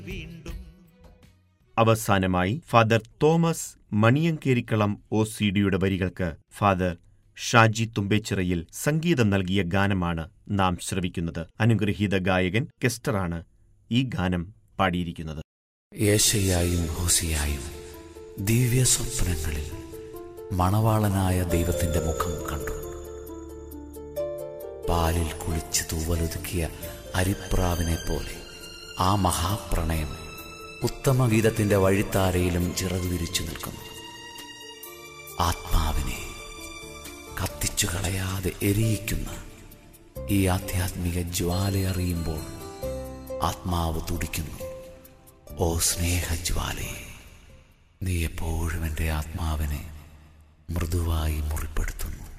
അവസാനമായി father Thomas മണിയങ്കേരിക്കളം OCDയുടെ വരികൾക്ക് father Shaji തുമ്പേച്ചിറയിൽ സംഗീതം നൽകിയ ഗാനമാണ് നാം ശ്രവിക്കുന്നത്. അനുഗ്രഹീത ഗായകൻ കെസ്റ്ററാണ് ഈ ഗാനം പാടിയിരിക്കുന്നത്. യേശയ്യായും ഹോസിയായും ദിവ്യ സ്വപ്നങ്ങളിൽ മണവാളനായ ദൈവത്തിന്റെ മുഖം കണ്ടു. പാലിൽ കുളിച്ച് തൂവലൊതുക്കിയ അരിപ്രാവിനെ പോലെ ആ മഹാപ്രണയം ഉത്തമഗീതത്തിന്റെ വഴിത്താരയിലും ചിറകു വിരിച്ചു നിൽക്കുന്നു. ആത്മാവിനെ കത്തിച്ചു കളയാതെ എരിയിക്കുന്ന ഈ ആധ്യാത്മിക ജ്വാലയറിയുമ്പോൾ ആത്മാവ് തുടിക്കുന്നു. ഓ സ്നേഹജ്വാലയെ, നീ എപ്പോഴും എൻ്റെ ആത്മാവിനെ മൃദുവായി മുറിപ്പെടുത്തുന്നു.